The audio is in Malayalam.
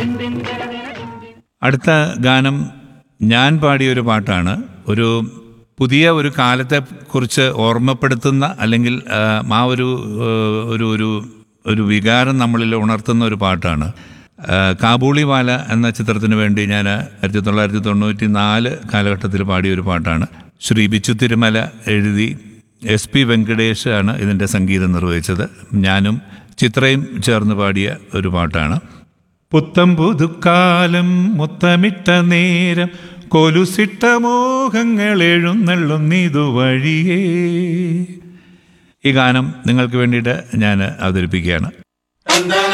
അടുത്ത ഗാനം ഞാൻ പാടിയൊരു പാട്ടാണ്. പുതിയ ഒരു കാലത്തെ കുറിച്ച് ഓർമ്മപ്പെടുത്തുന്ന അല്ലെങ്കിൽ ആ ഒരു ഒരു ഒരു ഒരു വികാരം നമ്മളിൽ ഉണർത്തുന്ന ഒരു പാട്ടാണ്. കാബൂളിവാല എന്ന ചിത്രത്തിന് വേണ്ടി ഞാൻ 1994 കാലഘട്ടത്തിൽ പാടിയൊരു പാട്ടാണ്. ശ്രീ ബിച്ചു തിരുമല എഴുതി SP വെങ്കടേഷ് ആണ് ഇതിൻ്റെ സംഗീതം നിർവഹിച്ചത്. ഞാനും ചിത്രയും ചേർന്ന് പാടിയ ഒരു പാട്ടാണ്. പുത്തം പുതുക്കാലം മുത്തമിട്ട നേരം കൊലുസിട്ട മോഹങ്ങൾ എഴുന്നള്ളുന്നിതുവഴിയേ. ഈ ഗാനം നിങ്ങൾക്ക് വേണ്ടിയിട്ട് ഞാൻ അവതരിപ്പിക്കുകയാണ്.